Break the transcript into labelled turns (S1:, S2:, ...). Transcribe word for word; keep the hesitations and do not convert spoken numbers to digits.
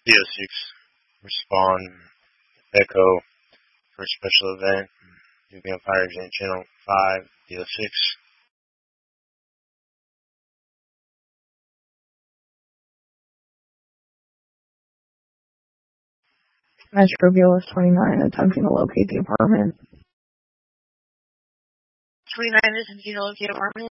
S1: D O six, respond, echo for a special event. You'll be on Fire Gen Channel five, D O six.
S2: Metro B L S twenty-nine attempting to locate the apartment.
S3: twenty-nine attempting to locate apartment.